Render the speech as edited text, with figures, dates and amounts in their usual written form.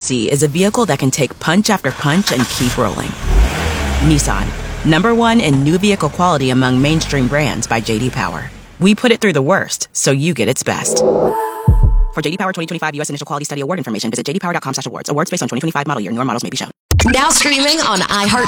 GMC is a vehicle that can take punch after punch and keep rolling. Nissan, #1 in new vehicle quality among mainstream brands by J.D. Power. We put it through the worst, so you get its best. For J.D. Power 2025 U.S. Initial Quality Study Award information, visit jdpower.com/awards. Awards based on 2025 model year. Newer models may be shown. Now streaming on iHeart